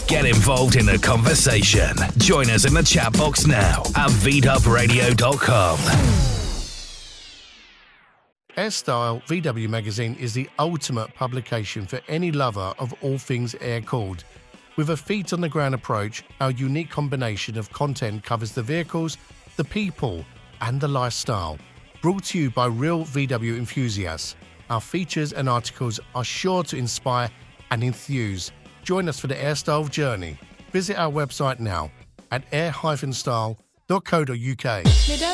Get involved in the conversation. Join us in the chat box now at VDubRadio.com. Airstyle VW magazine is the ultimate publication for any lover of all things air-cooled. With a feet-on-the-ground approach, our unique combination of content covers the vehicles, the people, and the lifestyle. Brought to you by real VW enthusiasts, our features and articles are sure to inspire and enthuse. Join us for the Airstyle journey. Visit our website now at air-style.co.uk.